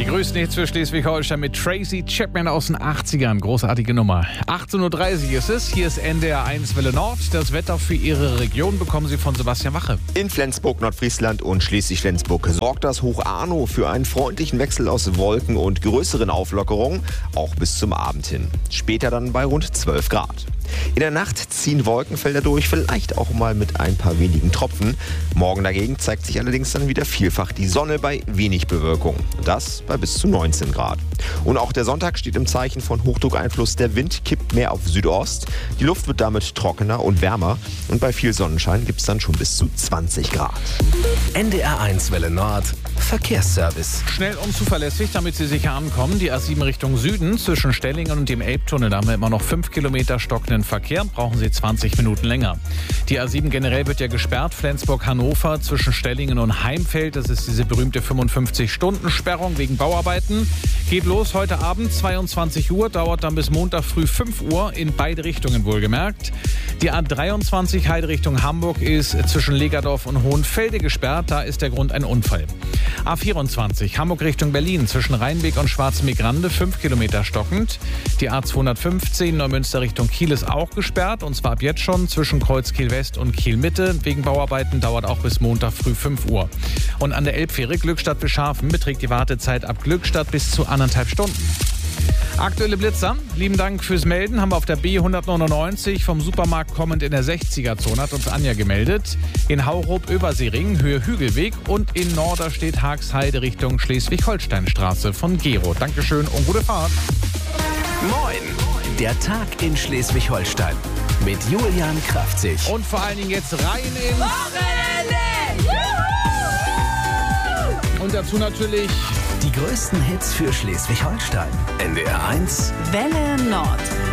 Die größten Hits für Schleswig-Holstein mit Tracy Chapman aus den 80ern. Großartige Nummer. 18.30 Uhr ist es. Hier ist NDR 1 Welle Nord. Das Wetter für Ihre Region bekommen Sie von Sebastian Wache. In Flensburg, Nordfriesland und Schleswig-Flensburg sorgt das Hoch Arno für einen freundlichen Wechsel aus Wolken und größeren Auflockerungen, auch bis zum Abend hin. Später dann bei rund 12 Grad. In der Nacht ziehen Wolkenfelder durch, vielleicht auch mal mit ein paar wenigen Tropfen. Morgen dagegen zeigt sich allerdings dann wieder vielfach die Sonne bei wenig Bewölkung. Das bei bis zu 19 Grad. Und auch der Sonntag steht im Zeichen von Hochdruckeinfluss. Der Wind kippt mehr auf Südost. Die Luft wird damit trockener und wärmer. Und bei viel Sonnenschein gibt es dann schon bis zu 20 Grad. NDR 1 Welle Nord. Verkehrsservice. Schnell und zuverlässig, damit Sie sicher ankommen. Die A7 Richtung Süden zwischen Stellingen und dem Elbtunnel. Da haben wir immer noch 5 Kilometer stockenden Verkehr. Brauchen Sie 20 Minuten länger. Die A7 generell wird ja gesperrt. Flensburg-Hannover zwischen Stellingen und Heimfeld. Das ist diese berühmte 55-Stunden-Sperrung wegen Bauarbeiten. Geht los heute Abend 22 Uhr. Dauert dann bis Montag früh 5 Uhr. In beide Richtungen wohlgemerkt. Die A23 Heide Richtung Hamburg ist zwischen Legerdorf und Hohenfelde gesperrt. Da ist der Grund ein Unfall. A24 Hamburg Richtung Berlin zwischen Rheinweg und Schwarzenbeck-Grande 5 Kilometer stockend. Die A215 Neumünster Richtung Kiel ist auch gesperrt und zwar ab jetzt schon zwischen Kreuzkiel West und Kiel Mitte. Wegen Bauarbeiten dauert auch bis Montag früh 5 Uhr. Und an der Elbfähre Glückstadt-Beschafen beträgt die Wartezeit ab Glückstadt bis zu 1,5 Stunden. Aktuelle Blitzer, lieben Dank fürs Melden, haben wir auf der B199 vom Supermarkt kommend in der 60er-Zone, hat uns Anja gemeldet. In Haurup-Översering, Höhe Hügelweg und in Norderstedt Haagsheide Richtung Schleswig-Holstein-Straße von Gero. Dankeschön und gute Fahrt. Moin, der Tag in Schleswig-Holstein mit Julian Kraftzig. Und vor allen Dingen jetzt rein ins Wochenende! Und dazu natürlich Die größten Hits für Schleswig-Holstein. NDR 1 Welle Nord.